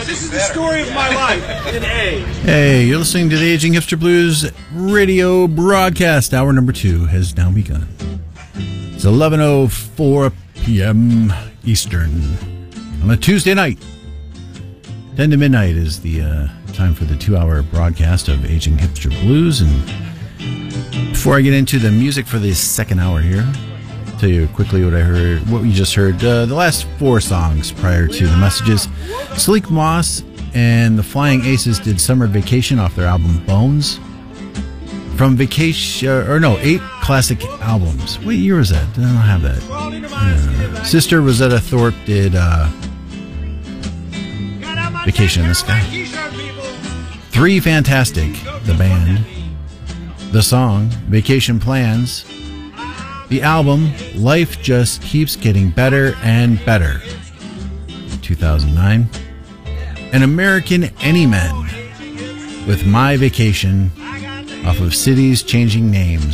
This is the story of my life in A. Hey, you're listening to the Aging Hipster Blues radio broadcast. Hour number 2 has now begun. It's 11:04 p.m. Eastern on a Tuesday night. 10 to midnight is the time for the 2-hour broadcast of Aging Hipster Blues. And before I get into the music for the second hour here, I'll tell you quickly what we just heard. The last 4 songs prior to the messages. Sleek Moss and the Flying Aces did Summer Vacation off their album Bones. From 8 classic albums. What year was that? I don't have that. Sister Rosetta Thorpe did Vacation in the Sky. 3 Fantastic, the band. The song, Vacation Plans. The album, Life Just Keeps Getting Better and Better. 2009. An American Any Men with My Vacation off of Cities Changing Names,